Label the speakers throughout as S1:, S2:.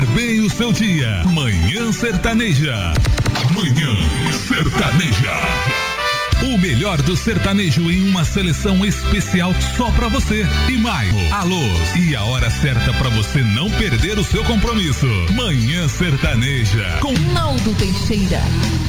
S1: Bem o seu dia. Manhã Sertaneja. Manhã Sertaneja. O melhor do sertanejo em uma seleção especial só pra você. E mais, alô, e a hora certa pra você não perder o seu compromisso. Manhã Sertaneja com
S2: Naldo Teixeira.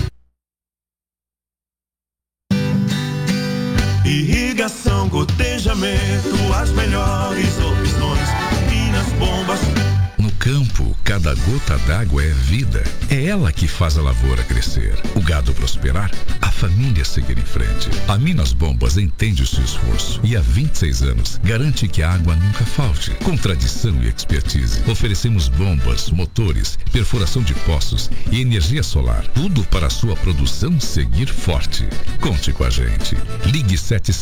S3: Irrigação, gotejamento, as melhores opções. Minas Bombas.
S4: No campo, cada gota d'água é vida. É ela que faz a lavoura crescer, o gado prosperar, a família seguir em frente. A Minas Bombas entende o seu esforço e há 26 anos garante que a água nunca falte. Com tradição e expertise, oferecemos bombas, motores, perfuração de poços e energia solar. Tudo para a sua produção seguir forte. Conte com a gente. Ligue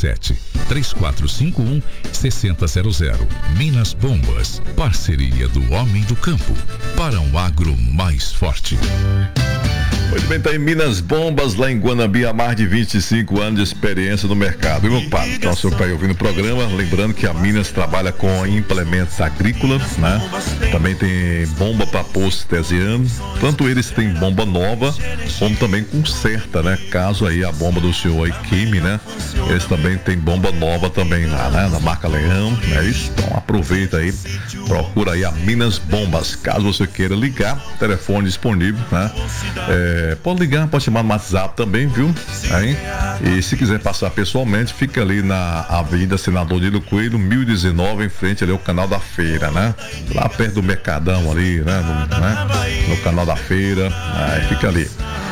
S4: 77-3451-6000. Minas Bombas, parceria do homem do campo para um agro mais forte.
S5: Muito bem, tá em Minas Bombas, lá em Guanambi, há mais de 25 anos de experiência no mercado. E meu pai, então, seu pai ouvindo o programa, lembrando que a Minas trabalha com implementos agrícolas, né? Também tem bomba para poço artesiano. Tanto eles têm bomba nova, como também conserta, né? Caso aí a bomba do senhor aí queime, né? Eles também têm bomba nova também lá, né? Da marca Leão, né? Então aproveita aí, procura aí a Minas Bombas. Caso você queira ligar, telefone disponível, né? Pode ligar, pode chamar no WhatsApp também, viu? Aí, e se quiser passar pessoalmente, fica ali na Avenida Senador Nilo Coelho, 1019, em frente ali ao Canal da Feira, né? Lá perto do Mercadão ali, né? No Canal da Feira, aí fica ali.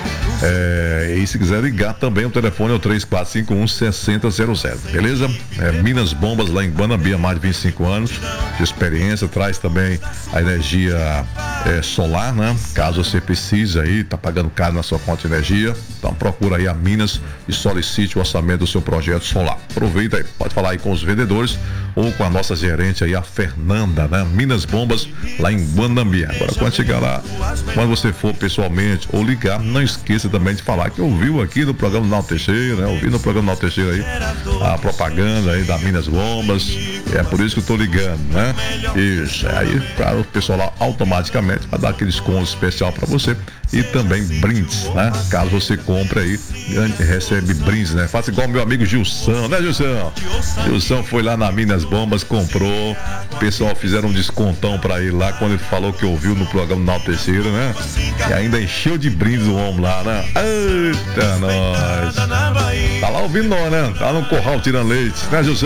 S5: E se quiser ligar também, o telefone é o 3451-6000, beleza? Minas Bombas, lá em Guanambi, há mais de 25 anos de experiência, traz também a energia solar, né? Caso você precise aí, tá pagando caro na sua conta de energia, então procura aí a Minas e solicite o orçamento do seu projeto solar. Aproveita aí, pode falar aí com os vendedores ou com a nossa gerente aí, a Fernanda, né? Minas Bombas, lá em Guanambi. Agora, quando chegar lá, quando você for pessoalmente ou ligar, não esqueça também de falar que ouviu aqui no programa do Naldo Teixeira, né? Ouvi no programa do Naldo Teixeira aí a propaganda aí da Minas Bombas, é por isso que eu tô ligando, né? Isso, aí, claro, o pessoal lá automaticamente vai dar aquele desconto especial para você e também brindes, né? Caso você compre aí, recebe brindes, né? Faça igual meu amigo Gilson, né, Gilson? Gilson foi lá na Minas Bombas, comprou, o pessoal fizeram um descontão pra ele lá quando ele falou que ouviu no programa do Naldo Teixeira, né? E ainda encheu de brindes o homem lá, né? Eita, nós! Tá lá ouvindo nós, né? Tá no curral tirando leite, né, Gilson?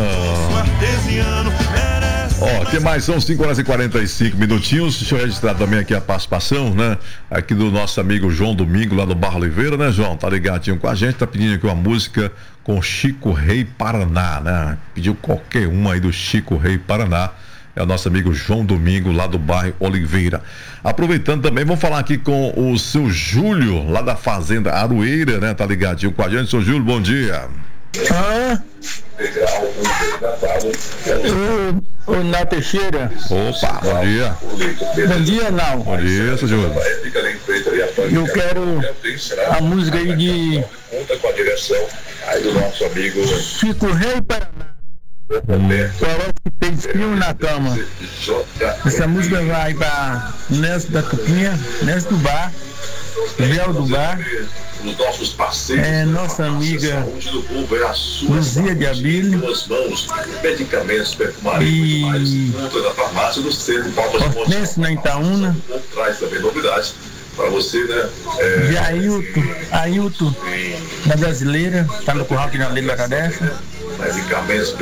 S5: Que mais? São 5h45 minutinhos. Deixa eu registrar também aqui a participação, né? Aqui do nosso amigo João Domingo, lá do Barro Oliveira, né, João? Tá ligadinho com a gente, tá pedindo aqui uma música com Chico Rei Paraná, né? Pediu qualquer uma aí do Chico Rei Paraná. É o nosso amigo João Domingo, lá do bairro Oliveira. Aproveitando também, vamos falar aqui com o seu Júlio, lá da Fazenda Aroeira, né? Tá ligadinho com a gente. Seu Júlio, bom dia.
S6: O Naldo Teixeira.
S5: Opa, bom dia.
S6: Bom dia, Naldo.
S5: Bom dia, seu Júlio.
S6: Eu quero a música aí de Chico Rei Paraná. Parece que tem espinho na cama. Essa música vai para Néstor da Tupinha, Néstor do Bar, Léo do Bar, nossa amiga Luzia de Abílio e Hortêncio na Itaúna,
S5: para você, né?
S6: E Ailton da Brasileira, tá no curral que na Lei Agradece.